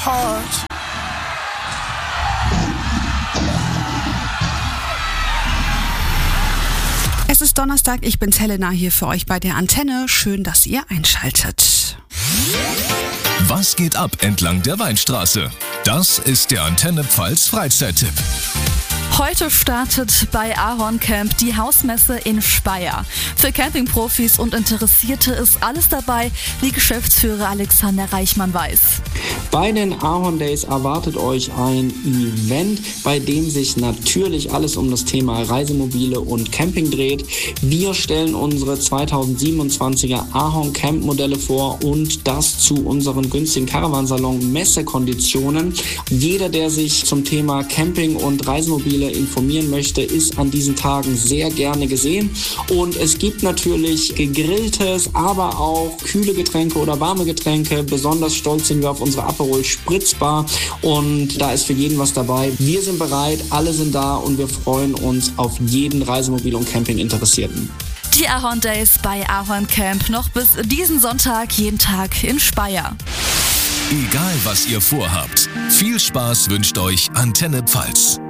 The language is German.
heart. Es ist Donnerstag, ich bin's Helena hier für euch bei der Antenne. Schön, dass ihr einschaltet. Was geht ab entlang der Weinstraße? Das ist der Antenne Pfalz Freizeittipp. Heute startet bei Ahorn Camp die Hausmesse in Speyer. Für Campingprofis und Interessierte ist alles dabei, wie Geschäftsführer Alexander Reichmann weiß. Bei den Ahorn Days erwartet euch ein Event, bei dem sich natürlich alles um das Thema Reisemobile und Camping dreht. Wir stellen unsere 2027er Ahorn Camp Modelle vor und das zu unseren günstigen Caravansalon Messekonditionen. Jeder, der sich zum Thema Camping und Reisemobile informieren möchte, ist an diesen Tagen sehr gerne gesehen. Und es gibt natürlich gegrilltes, aber auch kühle Getränke oder warme Getränke. Besonders stolz sind wir auf unsere Aperol Spritzbar und da ist für jeden was dabei. Wir sind bereit, alle sind da und wir freuen uns auf jeden Reisemobil- und Camping-Interessierten. Die Ahorn Days bei Ahorn Camp noch bis diesen Sonntag, jeden Tag in Speyer. Egal was ihr vorhabt, viel Spaß wünscht euch Antenne Pfalz.